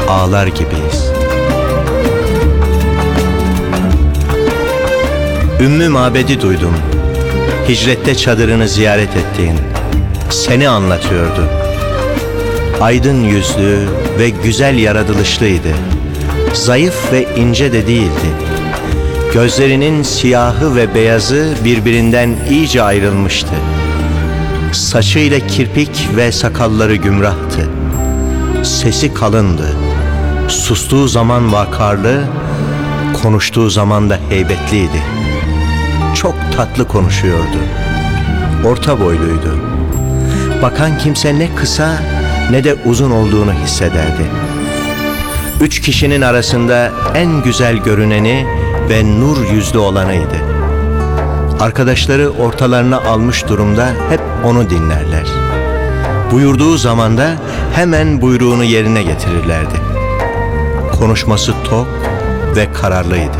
ağlar gibiyiz. Ümmü Mabed'i duydum. Hicrette çadırını ziyaret ettiğin. Seni anlatıyordu. Aydın yüzlü ve güzel yaratılışlıydı. Zayıf ve ince de değildi. Gözlerinin siyahı ve beyazı birbirinden iyice ayrılmıştı. Saçıyla kirpik ve sakalları gümrahtı. Sesi kalındı. Sustuğu zaman vakarlı, konuştuğu zaman da heybetliydi. Çok tatlı konuşuyordu. Orta boyluydu. Bakan kimse ne kısa ne de uzun olduğunu hissederdi. 3 kişinin arasında en güzel görüneni ve nur yüzlü olanıydı. Arkadaşları ortalarına almış durumda hep onu dinlerler. Buyurduğu zaman da hemen buyruğunu yerine getirirlerdi. Konuşması tok ve kararlıydı.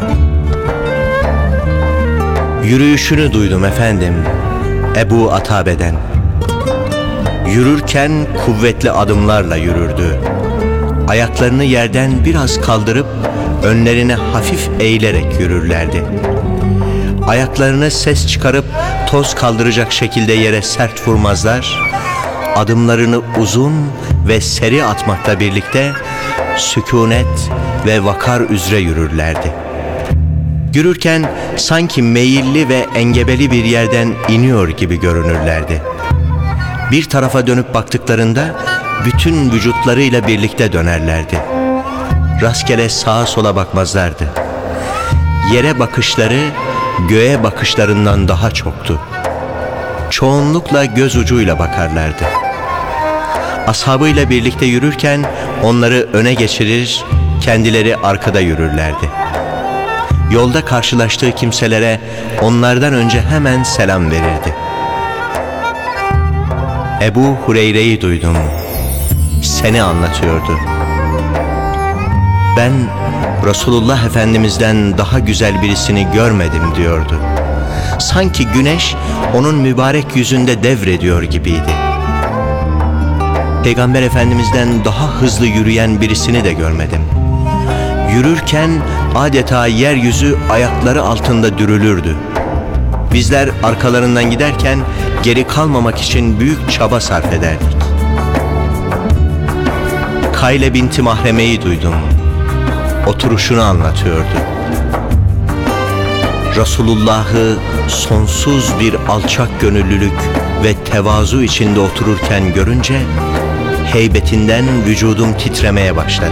Yürüyüşünü duydum efendim, Ebu Atabe'den. Yürürken kuvvetli adımlarla yürürdü. Ayaklarını yerden biraz kaldırıp önlerine hafif eğilerek yürürlerdi. Ayaklarını ses çıkarıp toz kaldıracak şekilde yere sert vurmazlar. Adımlarını uzun ve seri atmakla birlikte sükunet ve vakar üzere yürürlerdi. Yürürken sanki meyilli ve engebeli bir yerden iniyor gibi görünürlerdi. Bir tarafa dönüp baktıklarında bütün vücutlarıyla birlikte dönerlerdi. Rastgele sağa sola bakmazlardı. Yere bakışları göğe bakışlarından daha çoktu. Çoğunlukla göz ucuyla bakarlardı. Ashabıyla birlikte yürürken onları öne geçirir, kendileri arkada yürürlerdi. Yolda karşılaştığı kimselere onlardan önce hemen selam verirdi. Ebu Hureyre'yi duydum. Seni anlatıyordu. Ben Resulullah Efendimiz'den daha güzel birisini görmedim diyordu. Sanki güneş onun mübarek yüzünde devrediyor gibiydi. Peygamber Efendimiz'den daha hızlı yürüyen birisini de görmedim. Yürürken adeta yeryüzü ayakları altında dürülürdü. Bizler arkalarından giderken geri kalmamak için büyük çaba sarf ederdik. Kayle binti Mahreme'yi duydum. Oturuşunu anlatıyordu. Resulullah'ı sonsuz bir alçak gönüllülük ve tevazu içinde otururken görünce heybetinden vücudum titremeye başladı.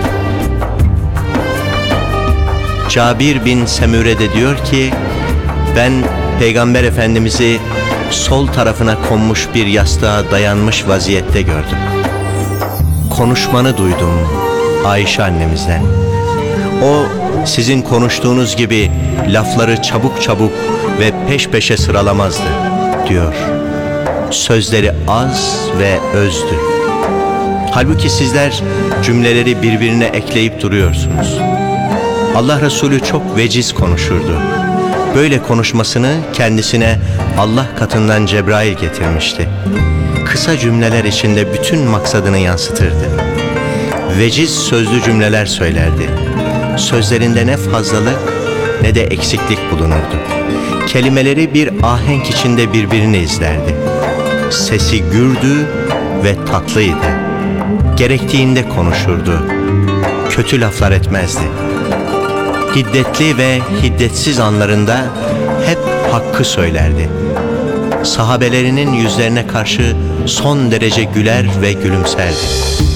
Cabir bin Semure de diyor ki, ben Peygamber Efendimiz'i sol tarafına konmuş bir yastığa dayanmış vaziyette gördüm. Konuşmanı duydum Ayşe annemizden. O sizin konuştuğunuz gibi lafları çabuk çabuk ve peş peşe sıralamazdı diyor. Sözleri az ve özdü. Halbuki sizler cümleleri birbirine ekleyip duruyorsunuz. Allah Resulü çok veciz konuşurdu. Böyle konuşmasını kendisine Allah katından Cebrail getirmişti. Kısa cümleler içinde bütün maksadını yansıtırdı. Veciz sözlü cümleler söylerdi. Sözlerinde ne fazlalık ne de eksiklik bulunurdu. Kelimeleri bir ahenk içinde birbirini izlerdi. Sesi gürdü ve tatlıydı. Gerektiğinde konuşurdu. Kötü laflar etmezdi. Hiddetli ve hiddetsiz anlarında hep hakkı söylerdi. Sahabelerinin yüzlerine karşı son derece güler ve gülümserdi.